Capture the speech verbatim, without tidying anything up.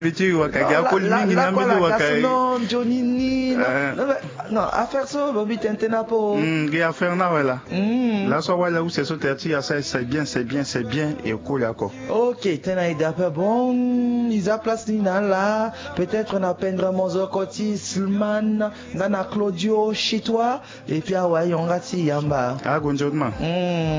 Vitu wakaga poli mingi na mbido wakai. Non, Johnny ni. Non, affaire ça, Bobby Tentena po. Hmm, gi affaire na wala. Hmm. La so wala où c'est so terti à ça c'est bien, c'est bien, c'est bien et ko yako. OK, tena ida pe bon, isa place ni na là, peut-être on appellera Mozo Koti Silman, nana Claudio chez toi et puis ah ouais, on gati yamba. Ah gonjodma. Hmm.